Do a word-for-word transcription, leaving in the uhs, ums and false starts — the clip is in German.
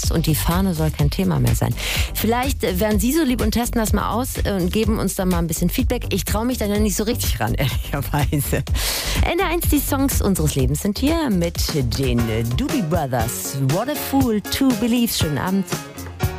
raus und die Fahne soll kein Thema mehr sein. Vielleicht wären Sie so lieb und testen das mal aus und geben uns dann mal ein bisschen Feedback. Ich traue mich da ja nicht so richtig ran, ehrlicherweise. N D R eins, die Songs unseres Lebens sind hier mit den Doobie Brothers. What a Fool to Believe. Schönen Abend.